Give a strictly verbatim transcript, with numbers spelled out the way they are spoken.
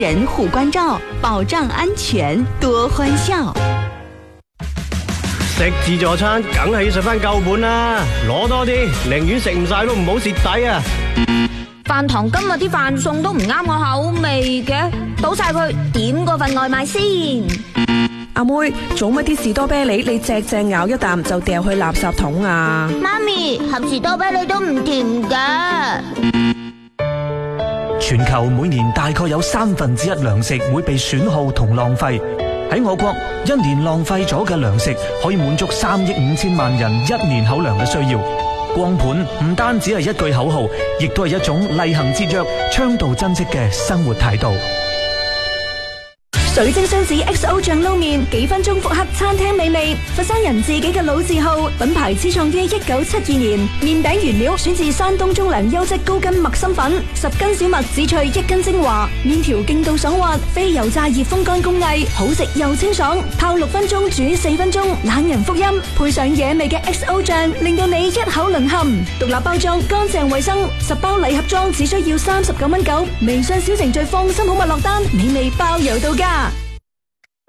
人互關照，保障安全，多歡笑。 食自助餐梗係要食翻夠本啦，攞多啲，寧願食唔晒都唔好蝕底啊！ 飯堂今日啲飯餸都唔啱我口味嘅，倒晒佢，點過份外賣先。 阿妹，做乜啲士多啤梨你隻隻咬一啖就掉去垃圾桶啊？ 媽咪，盒士多啤梨都唔甜㗎。 全球每年大概有三分之一糧食會被損耗同浪費。喺我國，一年浪費咗嘅糧食可以滿足三億五千萬人一年口糧嘅需要。光盤唔單止係一句口號，亦都係一種厲行節約、倡導珍惜嘅生活態度。 水晶雙子 X O 醬撈麵，幾分鐘復刻餐廳美味。佛山人自己嘅老字號，品牌始創於一九七二年。麵餅原料選自山東中糧優質高筋麥心粉，十斤小麥只取一斤精華。麵條勁道爽滑，非油炸熱風乾工藝，好食又清爽。泡六分鐘，煮四分鐘，懶人福音。配上野味嘅 X O 醬，令到你一口淪陷。獨立包裝，乾淨衛生，十包禮盒裝只需要三十九蚊九。微信小程序放心好物落單，美味包郵到家。